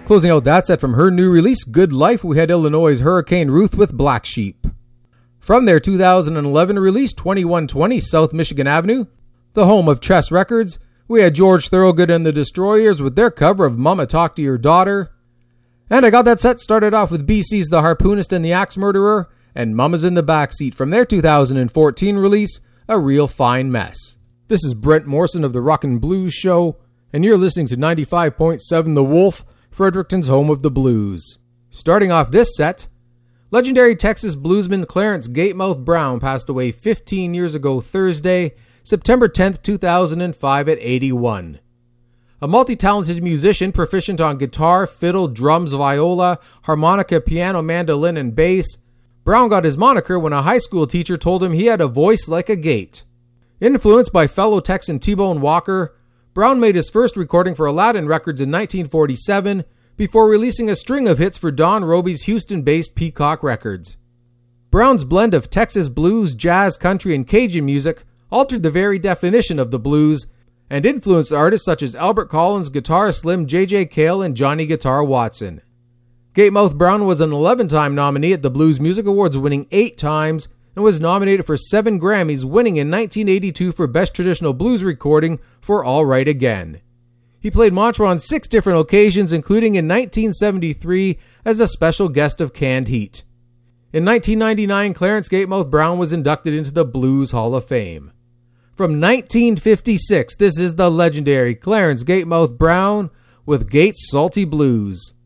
Closing out that set from her new release, Good Life, we had Illinois' Hurricane Ruth with Black Sheep. From their 2011 release, 2120 South Michigan Avenue, the home of Chess Records, we had George Thorogood and the Destroyers with their cover of Mama Talk to Your Daughter. And I got that set started off with BC's The Harpoonist and the Axe Murderer and Mama's in the Backseat from their 2014 release, A Real Fine Mess. This is Brent Morrison of the Rockin' Blues Show, and you're listening to 95.7 The Wolf, Fredericton's home of the blues. Starting off this set, legendary Texas bluesman Clarence Gatemouth Brown passed away 15 years ago Thursday, September 10th, 2005 at 81. A multi-talented musician proficient on guitar, fiddle, drums, viola, harmonica, piano, mandolin, and bass, Brown got his moniker when a high school teacher told him he had a voice like a gate. Influenced by fellow Texan T-Bone Walker, Brown made his first recording for Aladdin Records in 1947 before releasing a string of hits for Don Robey's Houston-based Peacock Records. Brown's blend of Texas blues, jazz, country, and Cajun music altered the very definition of the blues and influenced artists such as Albert Collins, Guitar Slim, J.J. Cale, and Johnny Guitar Watson. Gatemouth Brown was an 11-time nominee at the Blues Music Awards, winning 8 times, and was nominated for 7 Grammys, winning in 1982 for Best Traditional Blues Recording for All Right Again. He played mantra on 6 different occasions, including in 1973 as a special guest of Canned Heat. In 1999, Clarence Gatemouth Brown was inducted into the Blues Hall of Fame. From 1956, this is the legendary Clarence Gatemouth Brown with Gates' Salty Blues.